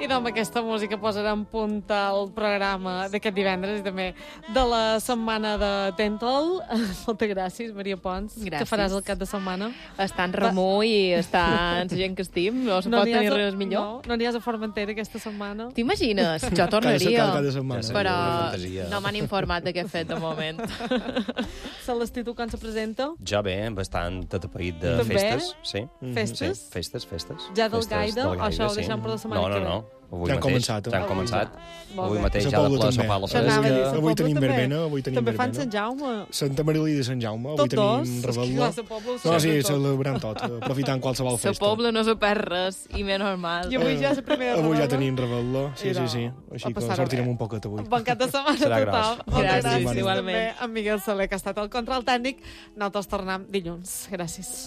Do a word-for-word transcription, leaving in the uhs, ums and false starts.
I doncs amb aquesta música posarem punt al programa d'aquest divendres i també de la setmana de Dental. Moltes gràcies, Maria Pons. Gràcies. Què faràs el cap de setmana? Està en remull i està en la gent que estim. No es No pot n'hi has tenir a- res millor. No, no n'hi has a Formentera aquesta setmana? T'imagines? Jo Cada, tornaria. cada, cada setmana. Ja Però Una fantasia. no m'han informat d'aquest fet de moment. Celestí, tu quan se presenta? Jo bé, bastant atapeït de També? festes. Sí. Festes? Sí, festes, festes. Ja del Festes Gaida, o això ho sí. deixem per la setmana no, que no, ve? no. Avui Ja han mateix, començat, eh? Ja han començat. Molt Avui bé. mateix A ja de Pobla ple també. sopar a la Això anava a dir, fresca. Sant Avui Poble tenim també. verbena, avui tenim També fan verbena. Sant Jaume. Santa Marilí de Sant Jaume, avui Tots dos? tenim És que revetlla. clar, Sant Poble ho No, sí, celebren tot. celebrem tot, aprofitant qualsevol La festa. Pobla no se perd res, i més normal. I avui ja és la primera Avui ja revetlla. tenim revetlla, sí, Era sí, sí. Així a que passar-ho sortirem bé. un poquet avui. Bon cap de setmana Serà total. gros. Moltes Gràcies, gràcies igualment. també a Miguel Soler, que ha estat el control tècnic. Nosaltres tornem dilluns. Gràcies.